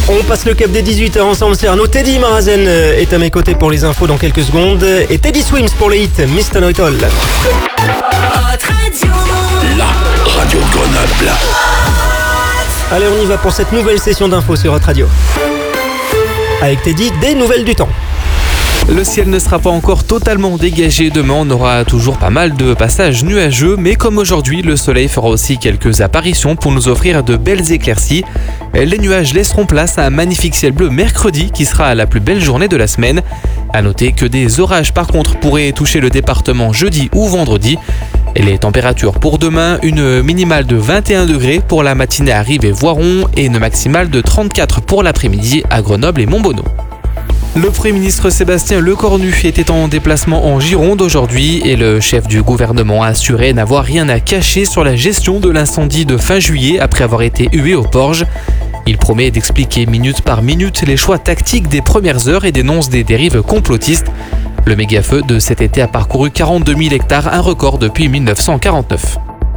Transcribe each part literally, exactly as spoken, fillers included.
On passe le cap des dix-huit heures ensemble, c'est Arnaud. Teddy Marazen est à mes côtés pour les infos dans quelques secondes. Et Teddy Swims pour les hits mister Know It All. La radio de Grenoble. Allez, on y va pour cette nouvelle session d'infos sur Hot Radio. Avec Teddy, des nouvelles du temps. Le ciel ne sera pas encore totalement dégagé. Demain, on aura toujours pas mal de passages nuageux, mais comme aujourd'hui, le soleil fera aussi quelques apparitions pour nous offrir de belles éclaircies. Les nuages laisseront place à un magnifique ciel bleu mercredi, qui sera la plus belle journée de la semaine. À noter que des orages, par contre, pourraient toucher le département jeudi ou vendredi. Et les températures pour demain, une minimale de vingt et un degrés pour la matinée à Rives et Voiron et une maximale de trente-quatre pour l'après-midi à Grenoble et Montbonneau. Le Premier ministre Sébastien Lecornu était en déplacement en Gironde aujourd'hui et le chef du gouvernement a assuré n'avoir rien à cacher sur la gestion de l'incendie de fin juillet après avoir été hué au Porge. Il promet d'expliquer minute par minute les choix tactiques des premières heures et dénonce des dérives complotistes. Le méga-feu de cet été a parcouru quarante-deux mille hectares, un record depuis mille neuf cent quarante-neuf.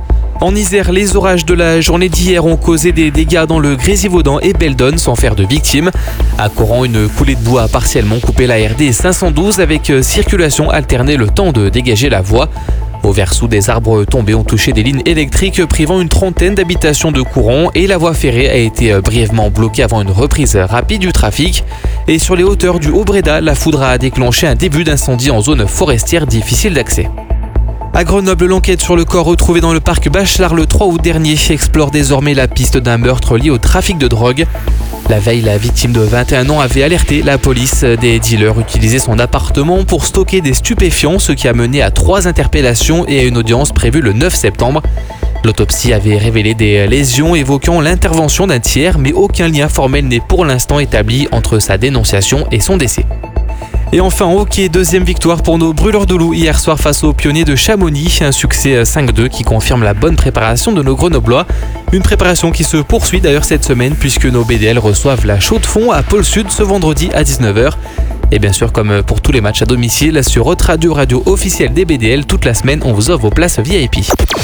En Isère, les orages de la journée d'hier ont causé des dégâts dans le Grésivaudan et Beldon sans faire de victimes. À Coran, une coulée de bois a partiellement coupé la R D cinq cent douze avec circulation alternée le temps de dégager la voie. Au Versou, des arbres tombés ont touché des lignes électriques privant une trentaine d'habitations de courant et la voie ferrée a été brièvement bloquée avant une reprise rapide du trafic. Et sur les hauteurs du Haut-Bréda, la foudre a déclenché un début d'incendie en zone forestière difficile d'accès. À Grenoble, l'enquête sur le corps retrouvé dans le parc Bachelard le trois août dernier explore désormais la piste d'un meurtre lié au trafic de drogue. La veille, la victime de vingt et un ans avait alerté la police. Des dealers utilisaient son appartement pour stocker des stupéfiants, ce qui a mené à trois interpellations et à une audience prévue le neuf septembre. L'autopsie avait révélé des lésions évoquant l'intervention d'un tiers, mais aucun lien formel n'est pour l'instant établi entre sa dénonciation et son décès. Et enfin, en hockey, deuxième victoire pour nos brûleurs de loup hier soir face aux pionniers de Chamonix. Un succès cinq deux qui confirme la bonne préparation de nos Grenoblois. Une préparation qui se poursuit d'ailleurs cette semaine puisque nos B D L reçoivent la Chaux-de-Fonds à Pôle Sud ce vendredi à dix-neuf heures. Et bien sûr, comme pour tous les matchs à domicile, sur Hot Radio, radio officielle des B D L, toute la semaine, on vous offre vos places V I P.